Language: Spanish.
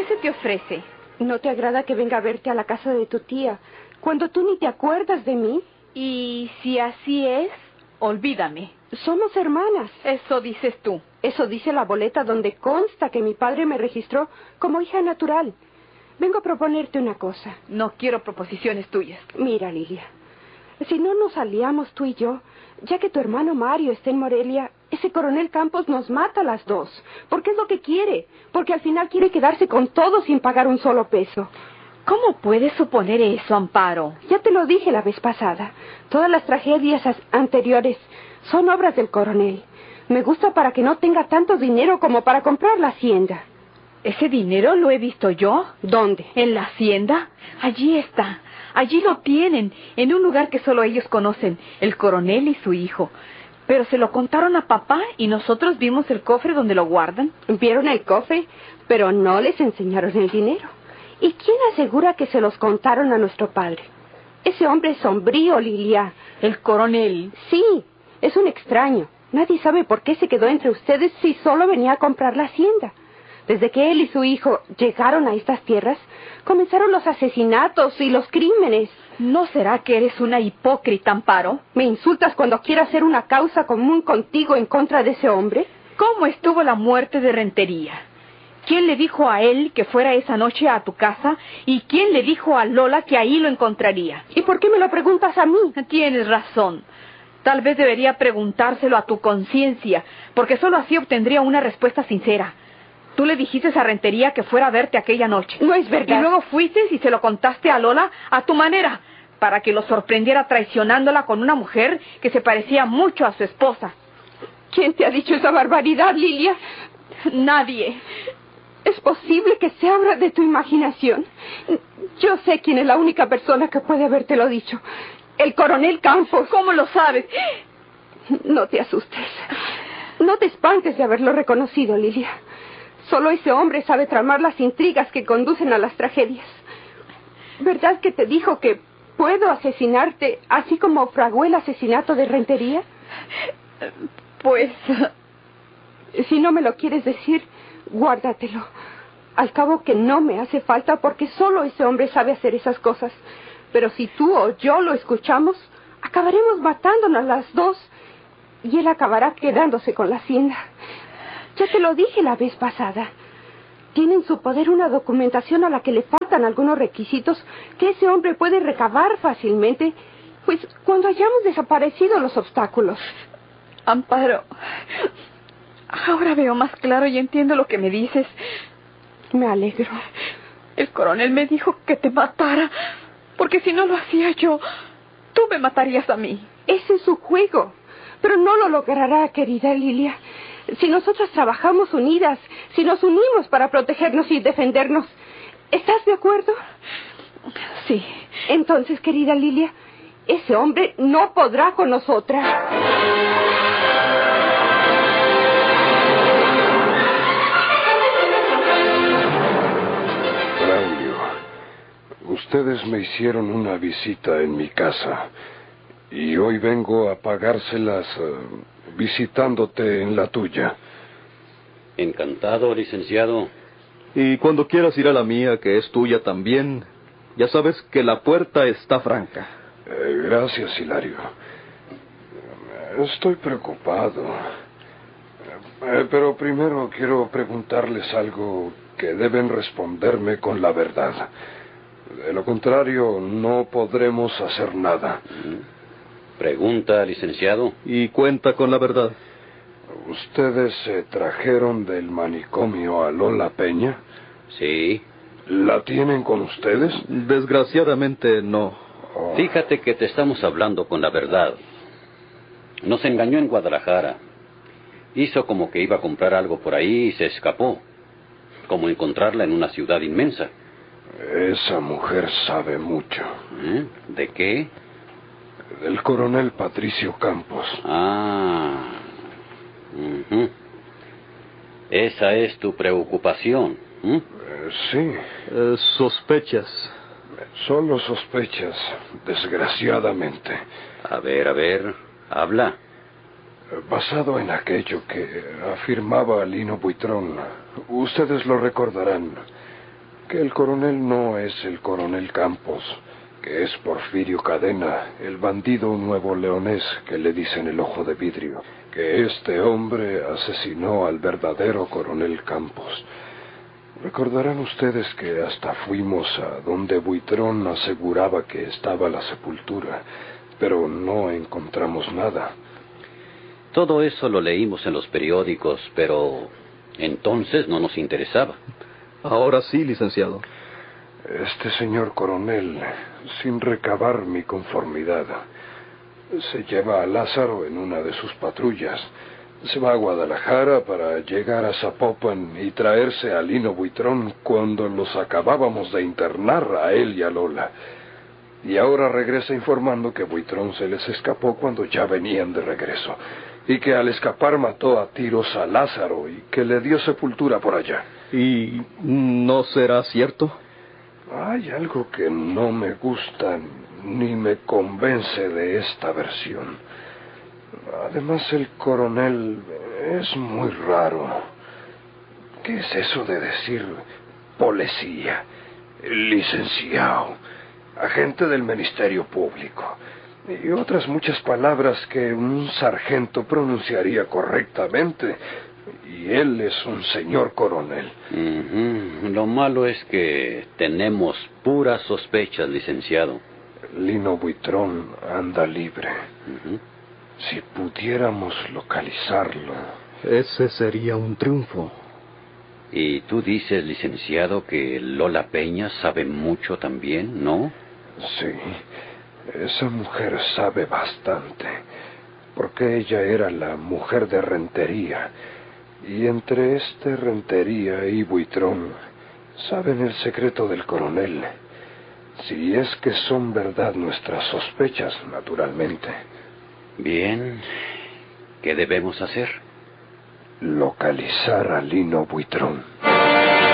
se te ofrece? ¿No te agrada que venga a verte a la casa de tu tía, cuando tú ni te acuerdas de mí? Y si así es, olvídame. Somos hermanas. Eso dices tú. Eso dice la boleta donde consta que mi padre me registró como hija natural. Vengo a proponerte una cosa. No quiero proposiciones tuyas. Mira, Lilia, si no nos aliamos tú y yo, ya que tu hermano Mario está en Morelia, ese coronel Campos nos mata a las dos. Porque es lo que quiere. Porque al final quiere quedarse con todo sin pagar un solo peso. ¿Cómo puedes suponer eso, Amparo? Ya te lo dije la vez pasada. Todas las tragedias anteriores son obras del coronel. Me gusta para que no tenga tanto dinero como para comprar la hacienda. ¿Ese dinero lo he visto yo? ¿Dónde? ¿En la hacienda? Allí está. Allí lo tienen, en un lugar que solo ellos conocen, el coronel y su hijo. Pero se lo contaron a papá y nosotros vimos el cofre donde lo guardan. Vieron el cofre, pero no les enseñaron el dinero. ¿Y quién asegura que se los contaron a nuestro padre? Ese hombre es sombrío, Lilia. ¿El coronel? Sí, es un extraño. Nadie sabe por qué se quedó entre ustedes si solo venía a comprar la hacienda. Desde que él y su hijo llegaron a estas tierras, comenzaron los asesinatos y los crímenes. ¿No será que eres una hipócrita, Amparo? ¿Me insultas cuando quiero hacer una causa común contigo en contra de ese hombre? ¿Cómo estuvo la muerte de Rentería? ¿Quién le dijo a él que fuera esa noche a tu casa? ¿Y quién le dijo a Lola que ahí lo encontraría? ¿Y por qué me lo preguntas a mí? Tienes razón. Tal vez debería preguntárselo a tu conciencia, porque solo así obtendría una respuesta sincera. Tú le dijiste a Rentería que fuera a verte aquella noche. No es verdad. Y luego fuiste y se lo contaste a Lola a tu manera, para que lo sorprendiera traicionándola con una mujer que se parecía mucho a su esposa. ¿Quién te ha dicho esa barbaridad, Lilia? Nadie. ¿Es posible que sea obra de tu imaginación? Yo sé quién es la única persona que puede habértelo dicho. El coronel Campos. ¿Cómo lo sabes? No te asustes. No te espantes de haberlo reconocido, Lilia. Solo ese hombre sabe tramar las intrigas que conducen a las tragedias. ¿Verdad que te dijo que puedo asesinarte así como fragué el asesinato de Rentería? Pues... Si no me lo quieres decir, guárdatelo. Al cabo que no me hace falta porque solo ese hombre sabe hacer esas cosas. Pero si tú o yo lo escuchamos, acabaremos matándonos las dos y él acabará quedándose con la hacienda. Ya te lo dije la vez pasada. Tiene en su poder una documentación a la que le faltan algunos requisitos que ese hombre puede recabar fácilmente, pues cuando hayamos desaparecido los obstáculos. Amparo, ahora veo más claro y entiendo lo que me dices. Me alegro. El coronel me dijo que te matara, porque si no lo hacía yo, tú me matarías a mí. Ese es su juego, pero no lo logrará, querida Lilia. Si nosotras trabajamos unidas, si nos unimos para protegernos y defendernos, ¿estás de acuerdo? Sí. Entonces, querida Lilia, ese hombre no podrá con nosotras. Braulio, ustedes me hicieron una visita en mi casa y hoy vengo a pagárselas visitándote en la tuya. Encantado, licenciado. Y cuando quieras ir a la mía, que es tuya también, ya sabes que la puerta está franca. Gracias, Hilario. Estoy preocupado. Pero primero quiero preguntarles algo que deben responderme con la verdad. De lo contrario, no podremos hacer nada. Pregunta, licenciado. Y cuenta con la verdad. ¿Ustedes se trajeron del manicomio a Lola Peña? Sí. ¿La tienen con ustedes? Desgraciadamente no. Oh. Fíjate que te estamos hablando con la verdad. Nos engañó en Guadalajara. Hizo como que iba a comprar algo por ahí y se escapó. Como encontrarla en una ciudad inmensa. Esa mujer sabe mucho. ¿De qué? Del coronel Patricio Campos. Ah. Esa es tu preocupación. Sí. Sospechas. Solo sospechas, desgraciadamente. A ver, habla. Basado en aquello que afirmaba Lino Buitrón, ustedes lo recordarán. que el coronel no es el coronel Campos, que es Porfirio Cadena, el bandido nuevo leonés que le dicen el ojo de vidrio, que este hombre asesinó al verdadero coronel Campos. Recordarán ustedes que hasta fuimos a donde Buitrón aseguraba que estaba la sepultura, pero no encontramos nada. Todo eso lo leímos en los periódicos, pero entonces no nos interesaba. Ahora sí, licenciado. Este señor coronel, sin recabar mi conformidad, se lleva a Lázaro en una de sus patrullas. Se va a Guadalajara para llegar a Zapopan y traerse a Lino Buitrón cuando los acabábamos de internar a él y a Lola. Y ahora regresa informando que Buitrón se les escapó cuando ya venían de regreso, y que al escapar mató a tiros a Lázaro y que le dio sepultura por allá. ¿Y no será cierto? Hay algo que no me gusta ni me convence de esta versión. Además, el coronel es muy raro. ¿Qué es eso de decir policía, licenciado, agente del Ministerio Público y otras muchas palabras que un sargento pronunciaría correctamente? Y él es un señor coronel. Lo malo es que tenemos puras sospechas, licenciado. Lino Buitrón anda libre. Si pudiéramos localizarlo. Ese sería un triunfo. Y tú dices, licenciado, que Lola Peña sabe mucho también, ¿no? Sí, esa mujer sabe bastante, porque ella era la mujer de Rentería, y entre Rentería y Buitrón saben el secreto del coronel, si es que son verdad nuestras sospechas, naturalmente. Bien, ¿qué debemos hacer? Localizar a Lino Buitrón.